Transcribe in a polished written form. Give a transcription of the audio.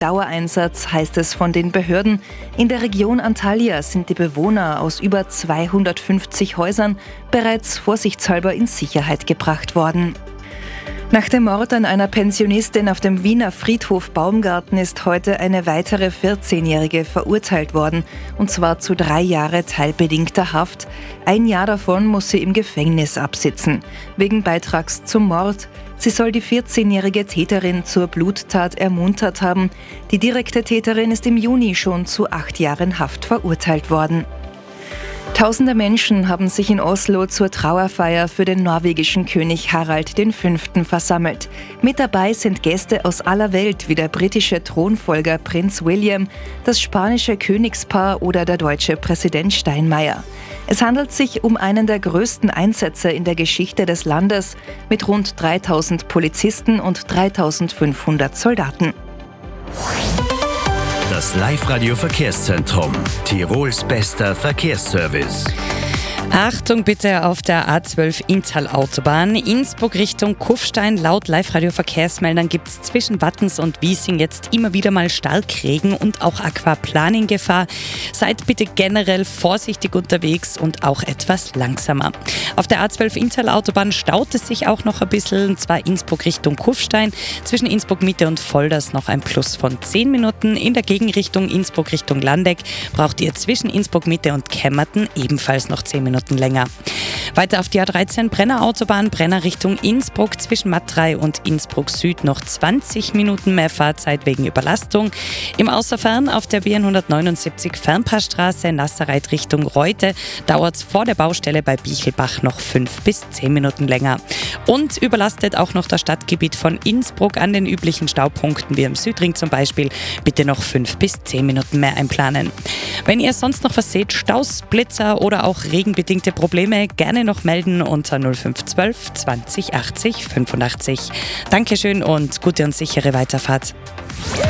Dauereinsatz, heißt es von den Behörden. In der Region Antalya sind die Bewohner aus über 250 Häusern bereits vorsichtshalber in Sicherheit gebracht worden. Nach dem Mord an einer Pensionistin auf dem Wiener Friedhof Baumgarten ist heute eine weitere 14-Jährige verurteilt worden, und zwar zu 3 Jahre teilbedingter Haft. 1 Jahr davon muss sie im Gefängnis absitzen, wegen Beitrags zum Mord. Sie soll die 14-jährige Täterin zur Bluttat ermuntert haben. Die direkte Täterin ist im Juni schon zu 8 Jahren Haft verurteilt worden. Tausende Menschen haben sich in Oslo zur Trauerfeier für den norwegischen König Harald V. versammelt. Mit dabei sind Gäste aus aller Welt wie der britische Thronfolger Prinz William, das spanische Königspaar oder der deutsche Präsident Steinmeier. Es handelt sich um einen der größten Einsätze in der Geschichte des Landes mit rund 3000 Polizisten und 3500 Soldaten. Das Live-Radio-Verkehrszentrum. Tirols bester Verkehrsservice. Achtung bitte auf der A12 Inntal-Autobahn. Innsbruck Richtung Kufstein. Laut Live-Radio-Verkehrsmeldern gibt es zwischen Wattens und Wiesing jetzt immer wieder mal Starkregen und auch Aquaplaning-Gefahr. Seid bitte generell vorsichtig unterwegs und auch etwas langsamer. Auf der A12 Inntal-Autobahn staut es sich auch noch ein bisschen, und zwar Innsbruck Richtung Kufstein. Zwischen Innsbruck Mitte und Volders noch ein Plus von 10 Minuten. In der Gegenrichtung Innsbruck Richtung Landeck braucht ihr zwischen Innsbruck Mitte und Kemmerten ebenfalls noch 10 Minuten länger. Weiter auf die A13 Brenner Autobahn, Brenner Richtung Innsbruck, zwischen Matthrei und Innsbruck Süd noch 20 Minuten mehr Fahrzeit wegen Überlastung. Im Außerfern auf der B179 Fernpassstraße, Nasserreit Richtung Reute, dauert es vor der Baustelle bei Bichelbach noch 5 bis 10 Minuten länger. Und überlastet auch noch das Stadtgebiet von Innsbruck an den üblichen Staupunkten wie am Südring zum Beispiel. Bitte noch 5 bis 10 Minuten mehr einplanen. Wenn ihr sonst noch was seht, Staus, Blitzer oder auch regenbedingte Probleme, gerne noch melden unter 0512 20 80 85. Dankeschön und gute und sichere Weiterfahrt.